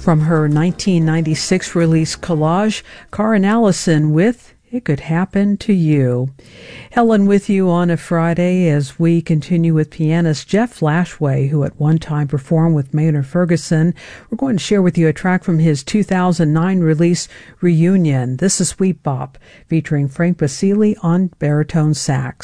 From her 1996 release Collage, Karen Allison with It Could Happen to You. Helen with you on a Friday as we continue with pianist Jeff Lashway, who at one time performed with Maynard Ferguson. We're going to share with you a track from his 2009 release Reunion. This is Sweet Bop, featuring Frank Basile on baritone sax.